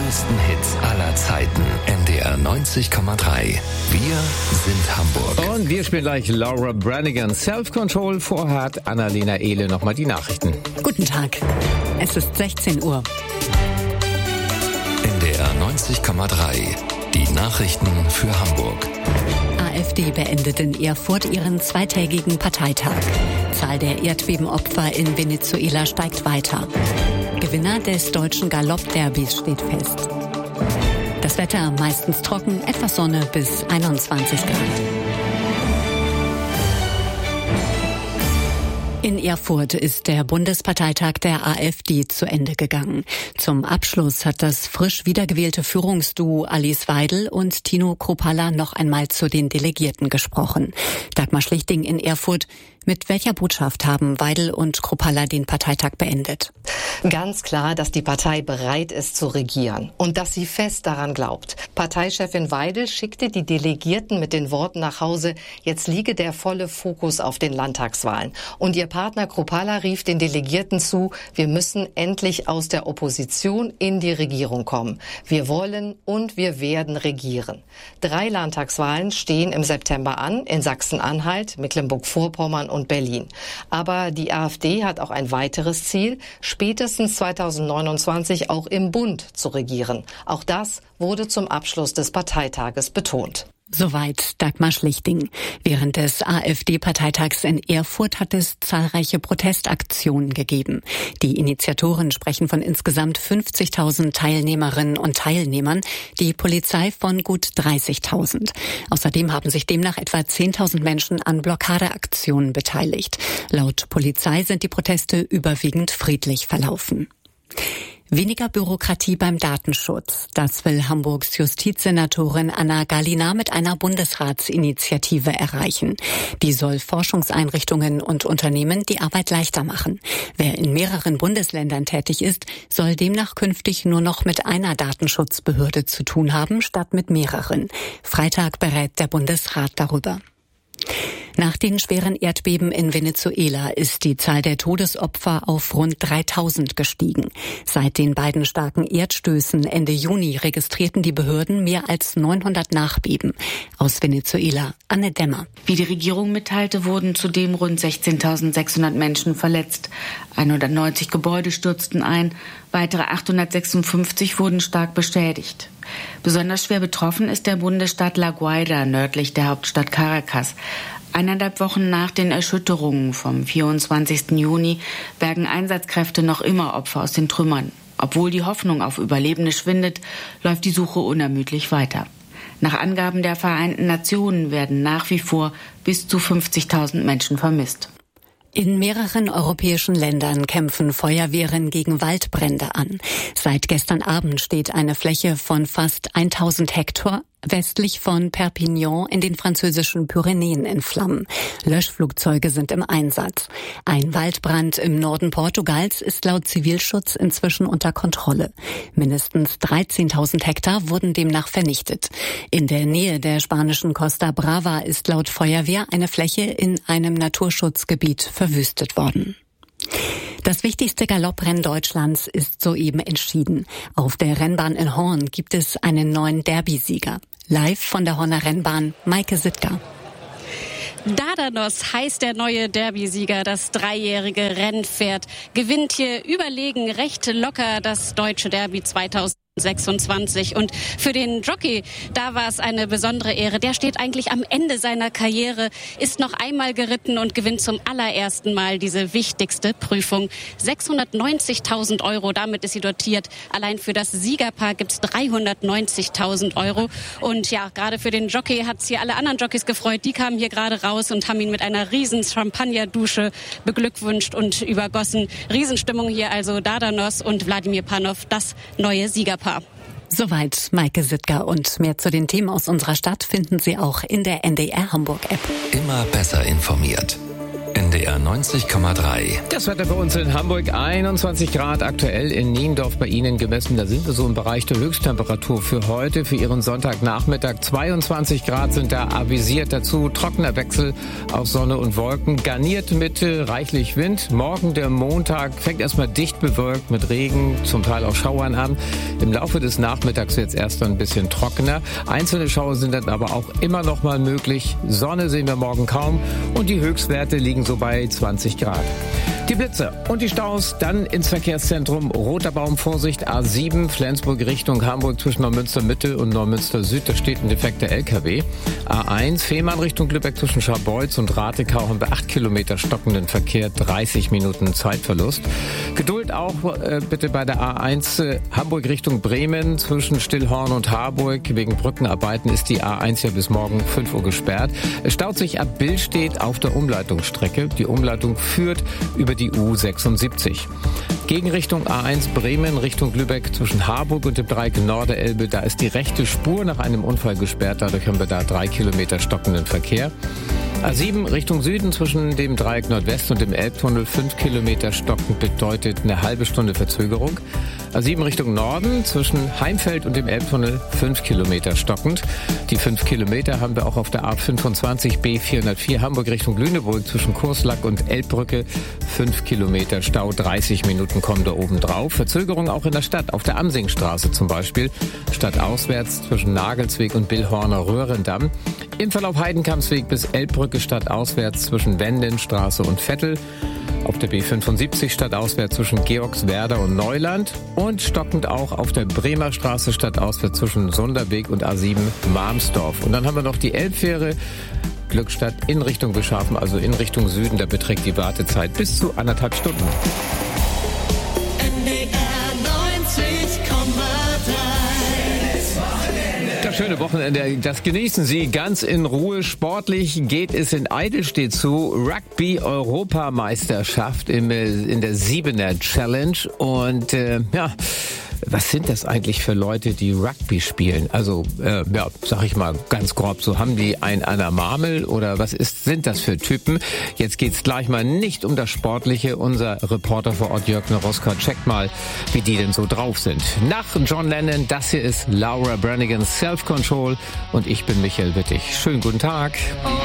größten Hits aller Zeiten. NDR 90,3. Wir sind Hamburg. Und wir spielen gleich Laura Branigan. Self-Control. Vorhat Annalena Ehle nochmal die Nachrichten. Guten Tag. Es ist 16 Uhr. NDR 90,3. Die Nachrichten für Hamburg. AfD beendet in Erfurt ihren zweitägigen Parteitag. Zahl der Erdbebenopfer in Venezuela steigt weiter. Gewinner des deutschen Galopp-Derbys steht fest. Das Wetter meistens trocken, etwas Sonne bis 21 Grad. In Erfurt ist der Bundesparteitag der AfD zu Ende gegangen. Zum Abschluss hat das frisch wiedergewählte Führungsduo Alice Weidel und Tino Kruppalla noch einmal zu den Delegierten gesprochen. Dagmar Schlichting in Erfurt. Mit welcher Botschaft haben Weidel und Kruppalla den Parteitag beendet? Ganz klar, dass die Partei bereit ist zu regieren und dass sie fest daran glaubt. Parteichefin Weidel schickte die Delegierten mit den Worten nach Hause, jetzt liege der volle Fokus auf den Landtagswahlen. Und ihr Partner Kruppalla rief den Delegierten zu, wir müssen endlich aus der Opposition in die Regierung kommen. Wir wollen und wir werden regieren. 3 Landtagswahlen stehen im September an, in Sachsen-Anhalt, Mecklenburg-Vorpommern und Berlin. Aber die AfD hat auch ein weiteres Ziel, spätestens 2029 auch im Bund zu regieren. Auch das wurde zum Abschluss des Parteitages betont. Soweit Dagmar Schlichting. Während des AfD-Parteitags in Erfurt hat es zahlreiche Protestaktionen gegeben. Die Initiatoren sprechen von insgesamt 50.000 Teilnehmerinnen und Teilnehmern, die Polizei von gut 30.000. Außerdem haben sich demnach etwa 10.000 Menschen an Blockadeaktionen beteiligt. Laut Polizei sind die Proteste überwiegend friedlich verlaufen. Weniger Bürokratie beim Datenschutz. Das will Hamburgs Justizsenatorin Anna Gallina mit einer Bundesratsinitiative erreichen. Die soll Forschungseinrichtungen und Unternehmen die Arbeit leichter machen. Wer in mehreren Bundesländern tätig ist, soll demnach künftig nur noch mit einer Datenschutzbehörde zu tun haben, statt mit mehreren. Freitag berät der Bundesrat darüber. Nach den schweren Erdbeben in Venezuela ist die Zahl der Todesopfer auf rund 3.000 gestiegen. Seit den beiden starken Erdstößen Ende Juni registrierten die Behörden mehr als 900 Nachbeben. Aus Venezuela, Anne Dämmer. Wie die Regierung mitteilte, wurden zudem rund 16.600 Menschen verletzt. 190 Gebäude stürzten ein, weitere 856 wurden stark beschädigt. Besonders schwer betroffen ist der Bundesstaat La Guaira nördlich der Hauptstadt Caracas. 1,5 Wochen nach den Erschütterungen vom 24. Juni bergen Einsatzkräfte noch immer Opfer aus den Trümmern. Obwohl die Hoffnung auf Überlebende schwindet, läuft die Suche unermüdlich weiter. Nach Angaben der Vereinten Nationen werden nach wie vor bis zu 50.000 Menschen vermisst. In mehreren europäischen Ländern kämpfen Feuerwehren gegen Waldbrände an. Seit gestern Abend steht eine Fläche von fast 1000 Hektar westlich von Perpignan in den französischen Pyrenäen in Flammen. Löschflugzeuge sind im Einsatz. Ein Waldbrand im Norden Portugals ist laut Zivilschutz inzwischen unter Kontrolle. Mindestens 13.000 Hektar wurden demnach vernichtet. In der Nähe der spanischen Costa Brava ist laut Feuerwehr eine Fläche in einem Naturschutzgebiet verwüstet worden. Das wichtigste Galopprennen Deutschlands ist soeben entschieden. Auf der Rennbahn in Horn gibt es einen neuen Derby-Sieger. Live von der Horner Rennbahn, Maike Sittger. Dardanos heißt der neue Derby-Sieger. Das 3-jährige Rennpferd gewinnt hier überlegen recht locker das deutsche Derby 2026. Und für den Jockey, da war es eine besondere Ehre. Der steht eigentlich am Ende seiner Karriere, ist noch einmal geritten und gewinnt zum allerersten Mal diese wichtigste Prüfung. 690.000 Euro, damit ist sie dotiert. Allein für das Siegerpaar gibt's 390.000 Euro. Und ja, gerade für den Jockey hat's hier alle anderen Jockeys gefreut. Die kamen hier gerade raus und haben ihn mit einer riesen Champagnerdusche beglückwünscht und übergossen. Riesenstimmung hier, also Dardanos und Wladimir Panov, das neue Siegerpaar. Soweit Maike Sittger, und mehr zu den Themen aus unserer Stadt finden Sie auch in der NDR Hamburg App. Immer besser informiert. NDR NDR 90,3. Das Wetter bei uns in Hamburg, 21 Grad aktuell, in Niendorf bei Ihnen gemessen. Da sind wir so im Bereich der Höchsttemperatur für heute, für Ihren Sonntagnachmittag. 22 Grad sind da avisiert. Dazu trockener Wechsel aus Sonne und Wolken, garniert mit reichlich Wind. Morgen, der Montag, fängt erstmal dicht bewölkt mit Regen, zum Teil auch Schauern an. Im Laufe des Nachmittags wird es erst ein bisschen trockener. Einzelne Schauer sind dann aber auch immer noch mal möglich. Sonne sehen wir morgen kaum und die Höchstwerte liegen so bei 20 Grad. Die Blitze und die Staus, dann ins Verkehrszentrum. Roter Baum, Vorsicht, A7, Flensburg Richtung Hamburg zwischen Neumünster Mitte und Neumünster Süd. Da steht ein defekter LKW. A1, Fehmarn Richtung Lübeck zwischen Scharbeutz und Ratekau haben wir 8 Kilometer stockenden Verkehr, 30 Minuten Zeitverlust. Geduld auch bitte bei der A1 Hamburg Richtung Bremen zwischen Stillhorn und Harburg. Wegen Brückenarbeiten ist die A1 ja bis morgen 5 Uhr gesperrt. Es staut sich ab Billstedt auf der Umleitungsstrecke. Die Umleitung führt über die U76. Gegenrichtung A1 Bremen Richtung Lübeck zwischen Harburg und dem Dreieck Norderelbe. Da ist die rechte Spur nach einem Unfall gesperrt. Dadurch haben wir da 3 Kilometer stockenden Verkehr. A7 Richtung Süden zwischen dem Dreieck Nordwest und dem Elbtunnel 5 Kilometer stockend bedeutet eine halbe Stunde Verzögerung. A7 Richtung Norden zwischen Heimfeld und dem Elbtunnel 5 Kilometer stockend. Die 5 Kilometer haben wir auch auf der A25 B404 Hamburg Richtung Lüneburg zwischen Kurslack und Elbbrücke. 5 Kilometer Stau, 30 Minuten kommen da oben drauf. Verzögerung auch in der Stadt, auf der Amsingstraße zum Beispiel. Stadtauswärts zwischen Nagelsweg und Billhorner Röhrendamm. Im Verlauf Heidenkampsweg bis Elbbrücke stadtauswärts zwischen Wendenstraße und Vettel. Auf der B75 stadtauswärts zwischen Georgswerder und Neuland. Und stockend auch auf der Bremer Straße stadtauswärts zwischen Sunderweg und A7 Marmsdorf. Und dann haben wir noch die Elbfähre Glückstadt in Richtung Bischhafen, also in Richtung Süden. Da beträgt die Wartezeit bis zu 1,5 Stunden. Das schöne Wochenende, das genießen Sie ganz in Ruhe. Sportlich geht es in Eidelstedt zu. Rugby-Europameisterschaft in der 7er Challenge. Und was sind das eigentlich für Leute, die Rugby spielen? Also, sag ich mal ganz grob, so haben die ein an der Marmel oder sind das für Typen? Jetzt geht's gleich mal nicht um das Sportliche. Unser Reporter vor Ort, Jörg Neroska, checkt mal, wie die denn so drauf sind. Nach John Lennon, das hier ist Laura Branigan, Self Control und ich bin Michael Wittig. Schönen guten Tag.